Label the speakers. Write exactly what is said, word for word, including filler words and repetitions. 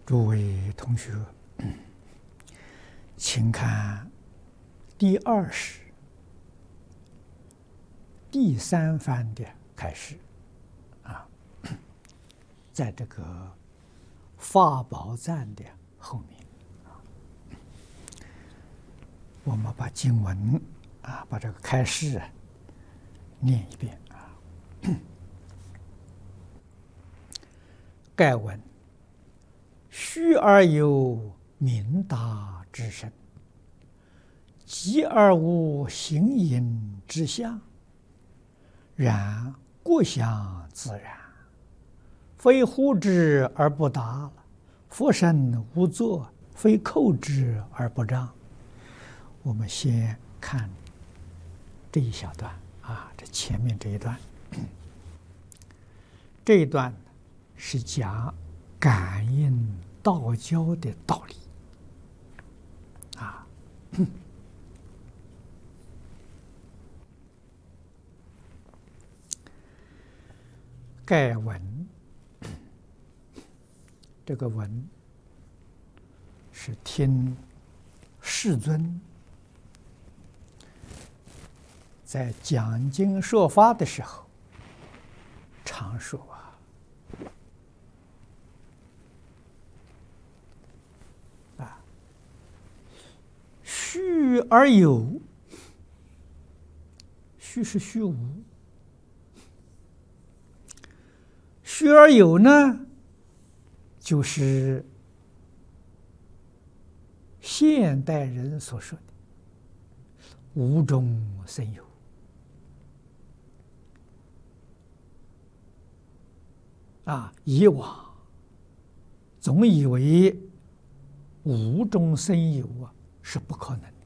Speaker 1: 诸位同学，请看第二十、第三番的开始啊，在这个法宝赞的后面啊，我们把经文啊，把这个开示啊念一遍啊。盖闻虚而有明达之身，寂而无形影之相，然过相自然，非呼之而不答，佛身无作，非叩之而不彰。我们先看这一小段啊，这前面这一段，这一段是讲感应道交的道理啊。盖闻，这个闻是听世尊在讲经说法的时候常说啊，啊，虚而有，虚是虚无，虚而有呢，就是现代人所说的无中生有啊。以往总以为无中生有啊是不可能的